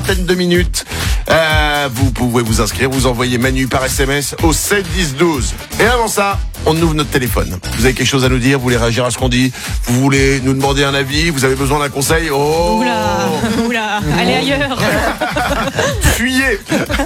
vingtaine de minutes. Vous pouvez vous inscrire, vous envoyez Manu par SMS au 7 10 12. Et avant ça, on ouvre notre téléphone. Vous avez quelque chose à nous dire, vous voulez réagir à ce qu'on dit, vous voulez nous demander un avis, vous avez besoin d'un conseil. Oh Oula, allez ailleurs. Fuyez.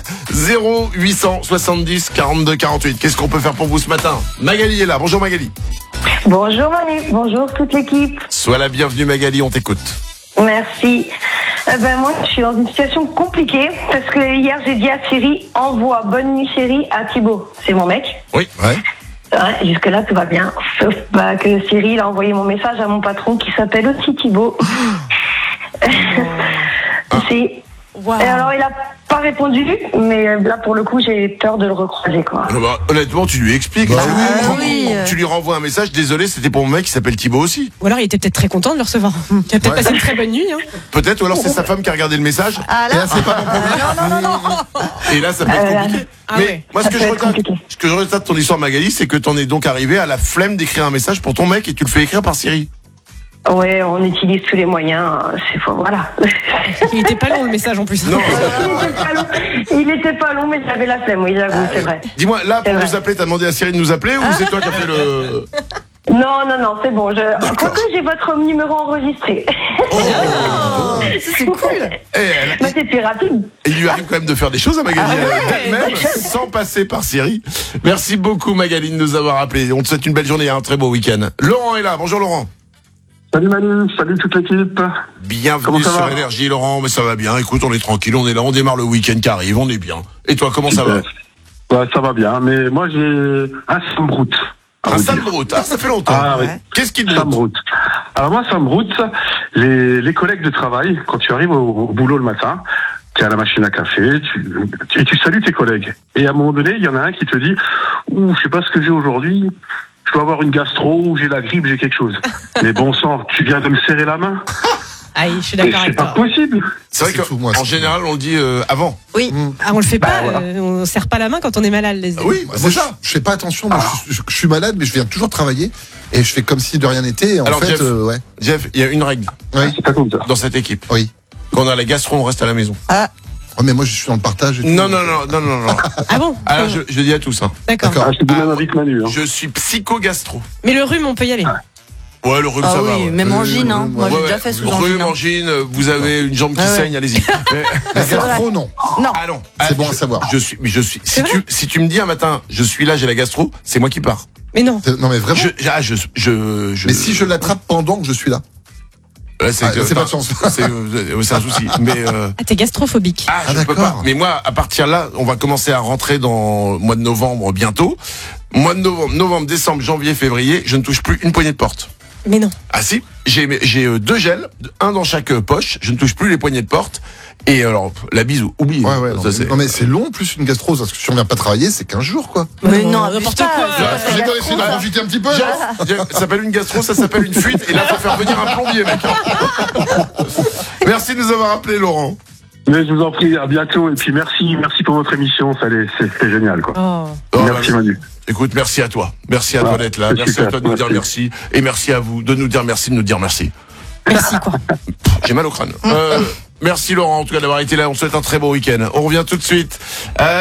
0870 42 48. Qu'est-ce qu'on peut faire pour vous ce matin? Magali est là. Bonjour Magali. Bonjour Manu, bonjour toute l'équipe. Sois la bienvenue Magali, on t'écoute. Merci. Moi, je suis dans une situation compliquée parce que hier, j'ai dit à Chéri, envoie bonne nuit chérie à Thibaut. C'est mon mec. Oui. Ouais. Ouais, jusque-là, tout va bien. Sauf que Chéri, il a envoyé mon message à mon patron qui s'appelle aussi Thibaut. Wow. Et alors, il a pas répondu, mais là, pour le coup, j'ai peur de le recroiser, quoi. Honnêtement, tu lui expliques. Oui. Tu lui renvoies un message. Désolé, c'était pour mon mec qui s'appelle Thibaut aussi. Ou alors il était peut-être très content de le recevoir. Il a peut-être passé une très bonne nuit. Hein. Peut-être, ou alors c'est sa femme qui a regardé le message. Ah Et là, là, c'est pas mon problème. non. Et là, ça peut être compliqué. Ah Mais ouais. moi, Ça peut être compliqué. ce que je regrette de ton histoire, Magali, c'est que t'en es donc arrivé à la flemme d'écrire un message pour ton mec et tu le fais écrire par Siri. Ouais, on utilise tous les moyens. C'est faux, voilà. Il était pas long le message en plus. Non. Il était pas long, mais j'avais la flemme, oui, j'avoue, c'est vrai. Dis-moi, là, pour C'est vrai. nous appeler, t'as demandé à Siri de nous appeler ou c'est toi qui as fait le... Non, c'est bon. Quoique j'ai votre numéro enregistré. c'est cool. Bah, c'est plus rapide. Et il lui arrive quand même de faire des choses à Magali elle-même sans passer par Siri. Merci beaucoup Magali de nous avoir appelé. On te souhaite une belle journée et un très beau week-end. Laurent est là. Bonjour Laurent. Salut Manu, salut toute l'équipe. Bienvenue Comment ça sur va Énergie Laurent, mais ça va bien. Écoute, on est tranquille, on est là, on démarre le week-end qui arrive, on est bien. Et toi, comment ça va? Ouais, ça va bien, mais moi j'ai un Samrout. Un Samrout, ça fait longtemps. Ah oui. Qu'est-ce qui te Samrout. Alors moi Samrout, les collègues de travail, quand tu arrives au boulot le matin, tu es à la machine à café, tu salues tes collègues. Et à un moment donné, il y en a un qui te dit « Ouh, je sais pas ce que j'ai aujourd'hui, je dois avoir une gastro, ou j'ai la grippe, j'ai quelque chose. » Mais bon sang, tu viens de me serrer la main? Ah, je suis Mais d'accord c'est avec pas toi. possible. C'est vrai qu'en général, on le dit avant. Oui. Ah, on le fait pas, voilà. on serre pas la main quand on est malade. Oui, Moi, c'est ça. je fais pas attention. Moi, je suis malade, mais je viens toujours travailler et je fais comme si de rien n'était. En Alors, fait, Jeff, ouais. Jeff, il y a une règle Oui. C'est pas comme ça. dans cette équipe. Oui. Quand on a la gastro, on reste à la maison. Oh, mais moi, je suis dans le partage. Et tout. Non. Ah bon? Alors, je dis à tous, hein. D'accord. D'accord. Ah, je te dis même avis que Manu. Hein. Je suis psycho-gastro. Mais le rhume, on peut y aller. Ouais, le rhume, Ah ça va. oui, Ouais. même angine, hein. Moi, j'ai Ouais, déjà fait sous rhume, angine. angine, vous avez une jambe qui Ah ouais. saigne, allez-y. La gastro, non. Non. Ah non. C'est bon à savoir. Je suis. C'est vrai Si tu me dis un matin, je suis là, j'ai la gastro, c'est moi qui pars. Mais non. Non, mais vraiment. Mais Mais si je l'attrape pendant que je suis là. C'est pas de chance. C'est un souci. Mais Ah, t'es gastrophobique. je peux d'accord. pas. Mais moi, à partir de là, on va commencer à rentrer dans le mois de novembre bientôt. Mois de novembre, décembre, janvier, février, je ne touche plus une poignée de porte. Mais non. Ah si, j'ai 2 gels, un dans chaque poche. Je ne touche plus les poignées de porte. Et alors, la bise, oublie. Ouais, ouais. Ça, c'est- Non, mais c'est long, plus une gastrose. Parce que si on vient pas travailler, c'est 15 jours, quoi. Mais non, n'importe abuse quoi. pas. J'ai pas essayé de profiter un petit peu. Jeff, ça s'appelle une gastro, ça s'appelle une fuite. Et là, faut faire venir un plombier, mec. Merci de nous avoir appelé, Laurent. Mais je vous en prie, à bientôt. Et puis merci pour votre émission. C'est génial, quoi. Oh. Merci Manu. Écoute, merci à toi. Merci à toi d'être là. c'est Merci super. à toi de nous dire merci. Et merci à vous de nous dire merci, de nous dire merci. Merci, quoi. J'ai mal au crâne. Merci Laurent, en tout cas, d'avoir été là. On te souhaite un très beau week-end. On revient tout de suite.